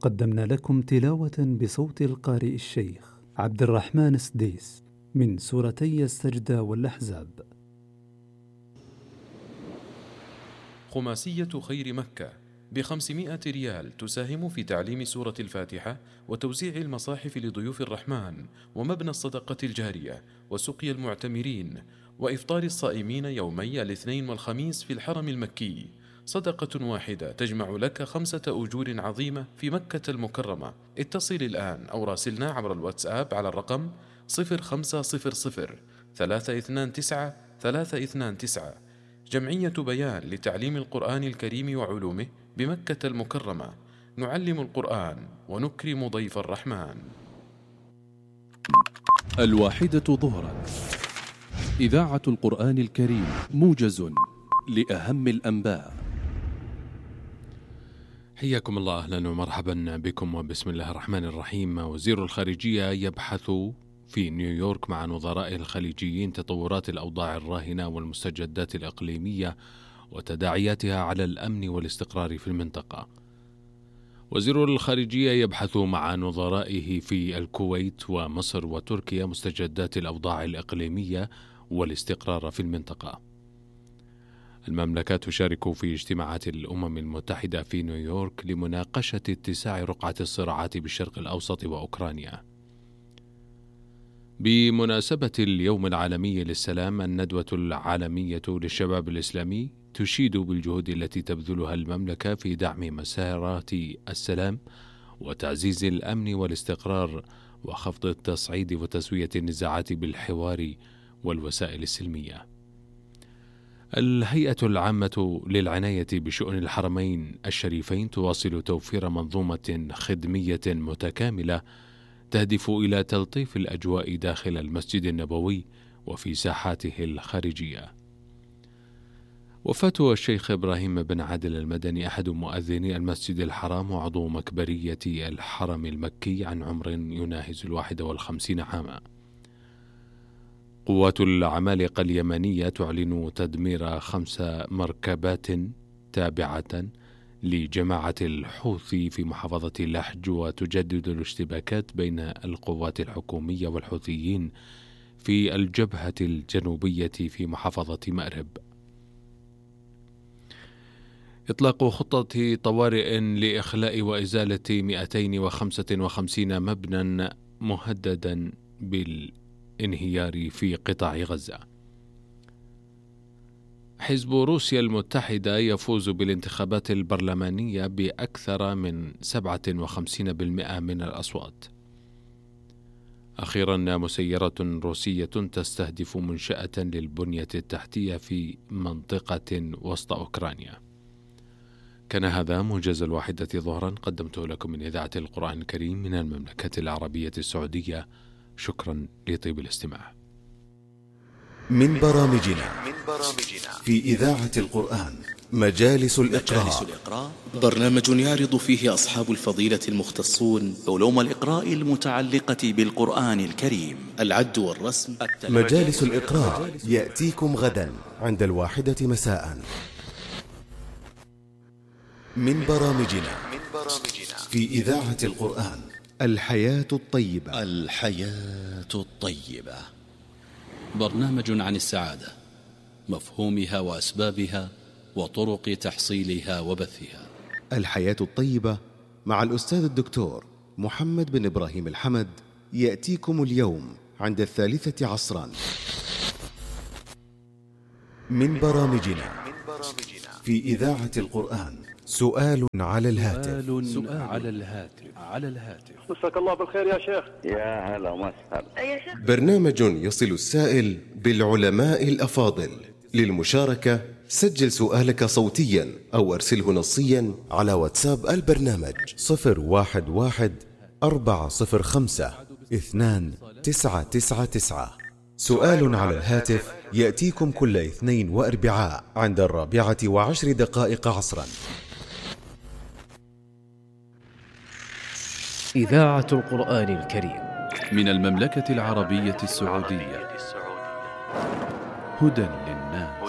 قدمنا لكم تلاوة بصوت القارئ الشيخ عبد الرحمن السديس من سورتي السجدة والأحزاب. خماسية خير مكة ب500 ريال تساهم في تعليم سورة الفاتحة وتوزيع المصاحف لضيوف الرحمن ومبنى الصدقة الجارية وسقي المعتمرين وإفطار الصائمين يومي الاثنين والخميس في الحرم المكي. صدقة واحدة تجمع لك 5 أجور عظيمة في مكة المكرمة. اتصل الآن أو راسلنا عبر الواتساب على الرقم 0500 329 329. جمعية بيان لتعليم القرآن الكريم وعلومه بمكة المكرمة. نعلم القرآن ونكرم ضيف الرحمن. 1 ظهرا إذاعة القرآن الكريم، موجز لأهم الأنباء. حياكم الله، أهلا ومرحبا بكم وبسم الله الرحمن الرحيم. وزير الخارجية يبحث في نيويورك مع نظرائه الخليجيين تطورات الأوضاع الراهنة والمستجدات الإقليمية وتداعياتها على الأمن والاستقرار في المنطقة. وزير الخارجية يبحث مع نظرائه في الكويت ومصر وتركيا مستجدات الأوضاع الإقليمية والاستقرار في المنطقة. المملكة تشارك في اجتماعات الأمم المتحدة في نيويورك لمناقشة اتساع رقعة الصراعات بالشرق الأوسط وأوكرانيا. بمناسبة اليوم العالمي للسلام، الندوة العالمية للشباب الإسلامي تشيد بالجهود التي تبذلها المملكة في دعم مسارات السلام وتعزيز الأمن والاستقرار وخفض التصعيد وتسوية النزاعات بالحوار والوسائل السلمية. الهيئة العامة للعناية بشؤون الحرمين الشريفين تواصل توفير منظومة خدمية متكاملة تهدف إلى تلطيف الأجواء داخل المسجد النبوي وفي ساحاته الخارجية. وفاة الشيخ إبراهيم بن عادل المدني أحد مؤذني المسجد الحرام وعضو مكبرية الحرم المكي عن عمر يناهز 51 عاما. قوات العمالقة اليمنية تعلن تدمير 5 مركبات تابعة لجماعة الحوثي في محافظة لحج، وتجدد الاشتباكات بين القوات الحكومية والحوثيين في الجبهة الجنوبية في محافظة مأرب. إطلاق خطة طوارئ لإخلاء وإزالة 255 مبنى مهددا بالانهيار في قطاع غزة. حزب روسيا المتحدة يفوز بالانتخابات البرلمانية بأكثر من 57% من الأصوات. أخيرا، مسيرة روسية تستهدف منشأة للبنية التحتية في منطقة وسط أوكرانيا. كان هذا موجز 1 ظهرا قدمته لكم من إذاعة القرآن الكريم من المملكة العربية السعودية. شكرا لطيب الاستماع. من برامجنا في إذاعة القرآن مجالس الإقراء، برنامج يعرض فيه أصحاب الفضيلة المختصون علوم الإقراء المتعلقة بالقرآن الكريم، العد والرسم. مجالس الإقراء يأتيكم غدا عند 1 مساء. من برامجنا في إذاعة القرآن الحياة الطيبة. الحياة الطيبة برنامج عن السعادة، مفهومها وأسبابها وطرق تحصيلها وبثها. الحياة الطيبة مع الأستاذ الدكتور محمد بن إبراهيم الحمد يأتيكم اليوم عند 3 عصرا. من برامجنا في إذاعة القرآن سؤال على الهاتف. مساك الله بالخير يا شيخ. يا هلا ومسهلا. برنامج يصل السائل بالعلماء الأفاضل. للمشاركة سجل سؤالك صوتيا أو أرسله نصيا على واتساب البرنامج 011-405-2999. سؤال على الهاتف يأتيكم كل اثنين وأربعاء عند 4:10 عصرا. إذاعة القرآن الكريم من المملكة العربية السعودية. هدى